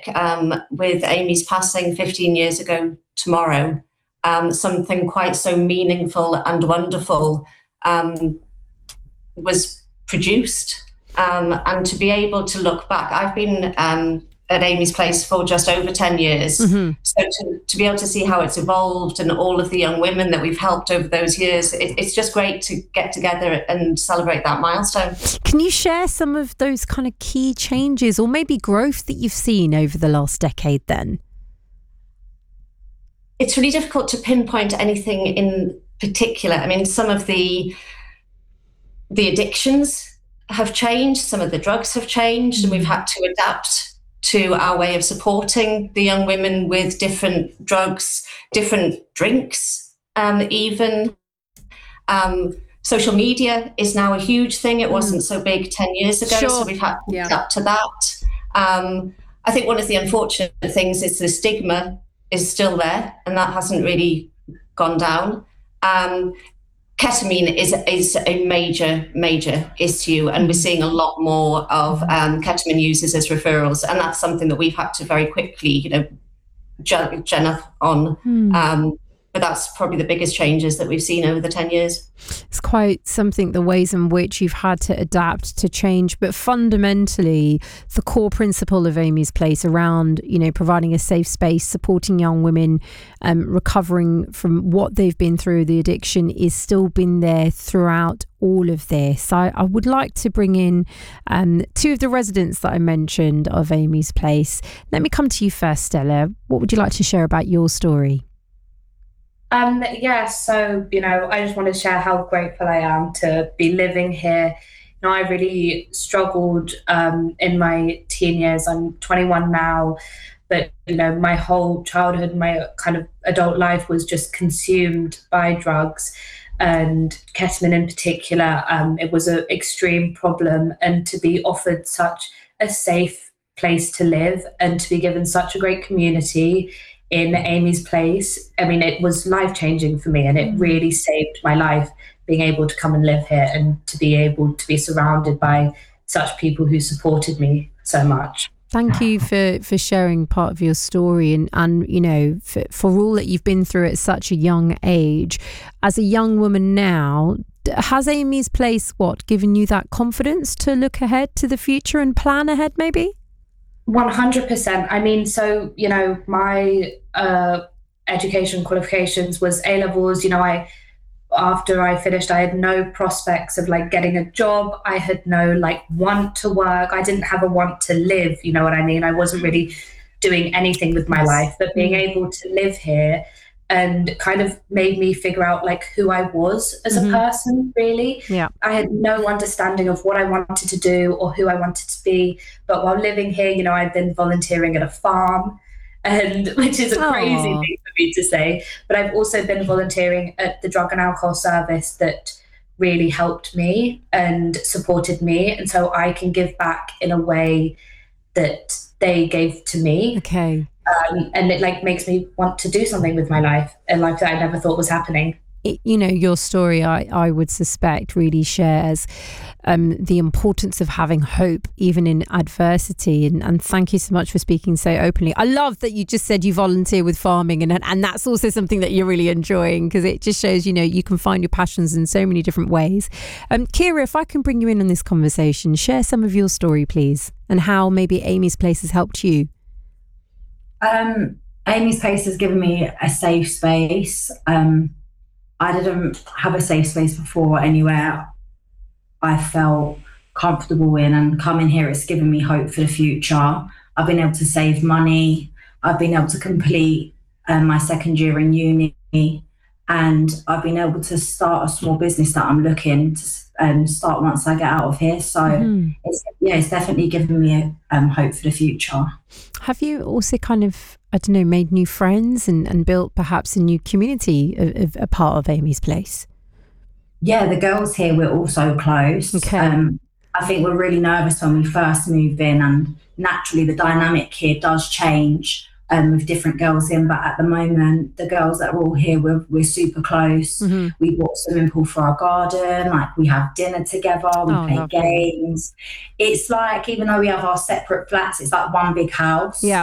tragic. With Amy's passing 15 years ago tomorrow, something quite so meaningful and wonderful was produced. And to be able to look back, I've been at Amy's Place for just over 10 years. Mm-hmm. So to be able to see how it's evolved and all of the young women that we've helped over those years, it's just great to get together and celebrate that milestone. Can you share some of those kind of key changes or maybe growth that you've seen over the last decade then? It's really difficult to pinpoint anything in particular. I mean, some of the addictions have changed, some of the drugs have changed, and we've had to adapt to our way of supporting the young women with different drugs, different drinks, even. Social media is now a huge thing. It wasn't so big 10 years ago, Sure. so we've had to adapt to that. I think one of the unfortunate things is the stigma is still there, and that hasn't really gone down. Ketamine is a major issue, and we're seeing a lot more of ketamine users as referrals, and that's something that we've had to very quickly, gen up on. But that's probably the biggest changes that we've seen over the 10 years. It's quite something, the ways in which you've had to adapt to change, but fundamentally the core principle of Amy's Place around, providing a safe space, supporting young women, recovering from what they've been through, the addiction, is still been there throughout all of this. I would like to bring in two of the residents that I mentioned of Amy's Place. Let me come to you first, Stella. What would you like to share about your story? So, I just want to share how grateful I am to be living here. I really struggled in my teen years. I'm 21 now, but, my whole childhood, my kind of adult life was just consumed by drugs, and ketamine in particular. It was an extreme problem, and to be offered such a safe place to live and to be given such a great community in Amy's Place, it was life-changing for me, and it really saved my life being able to come and live here and to be able to be surrounded by such people who supported me so much. Thank you for sharing part of your story and for all that you've been through at such a young age. As a young woman now, has Amy's Place given you that confidence to look ahead to the future and plan ahead maybe? 100%. My education qualifications was A-levels. After I finished, I had no prospects of getting a job. I had no want to work. I didn't have a want to live. You know what I mean? I wasn't really doing anything with my life, but being able to live here and kind of made me figure out who I was as a person, really. Yeah. I had no understanding of what I wanted to do or who I wanted to be. But while living here, I've been volunteering at a farm, which is a crazy thing for me to say. But I've also been volunteering at the Drug and Alcohol Service that really helped me and supported me. And so I can give back in a way that they gave to me. Okay. And it makes me want to do something with my life, a life that I never thought was happening. Your story, I would suspect, really shares the importance of having hope even in adversity. And thank you so much for speaking so openly. I love that you just said you volunteer with farming, and that's also something that you're really enjoying, because it just shows, you can find your passions in so many different ways. Kira, if I can bring you in on this conversation, share some of your story, please, and how maybe Amy's Place has helped you. Amy's Place has given me a safe space. I didn't have a safe space before anywhere I felt comfortable in, and coming here, it's given me hope for the future. I've been able to save money. I've been able to complete my second year in uni, and I've been able to start a small business that I'm looking to start once I get out of here. So it's definitely given me hope for the future. Have you also kind of, made new friends and built perhaps a new community of a part of Amy's Place? Yeah, the girls here, we're all so close. Okay. I think we're really nervous when we first move in, and naturally the dynamic here does change with different girls in, but at the moment the girls that are all here, we're super close. We bought a swimming pool for our garden, we have dinner together, we play games. It's even though we have our separate flats, it's one big house. Yeah.